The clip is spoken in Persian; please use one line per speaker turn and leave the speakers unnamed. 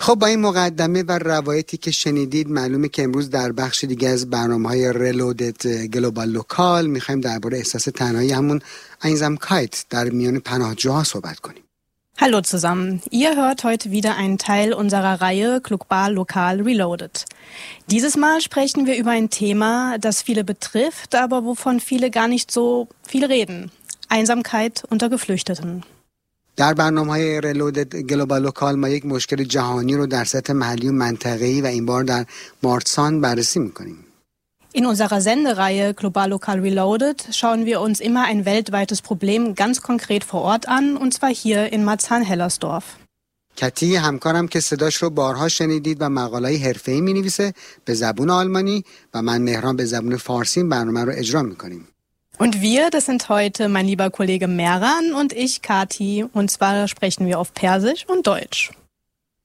خب با این مقدمه و روایتی که شنیدید معلومه که امروز در بخش دیگه از برنامه‌های ریلودد گلوبال لوکال می‌خوایم درباره احساس تنهایی همون Einsamkeit در میان پناهجوها صحبت کنیم.
Hallo zusammen, ihr hört heute wieder einen Teil unserer Reihe Global Lokal Reloaded. Dieses Mal sprechen wir über ein Thema, das viele betrifft, aber wovon viele gar nicht so viel reden. Einsamkeit unter Geflüchteten.
در برنامه‌های ریلودد گلوبال لوکال ما یک مشکل جهانی رو در سطح محلی و منطقه‌ای و این بار در مارسان بررسی می‌کنیم.
In unserer Sendereihe Global Lokal Reloaded schauen wir uns immer ein weltweites Problem ganz konkret vor Ort an, und zwar hier in Marzahn-Hellersdorf.
کتی همکارم که صداش رو بارها شنیدید و مقاله‌ای حرفه‌ای می‌نویسه به زبان آلمانی و من مهران به زبان فارسی برنامه رو اجرا می‌کنیم.
Und wir, das sind heute mein lieber Kollege Mehran und ich, Kati, und zwar sprechen wir auf Persisch und Deutsch.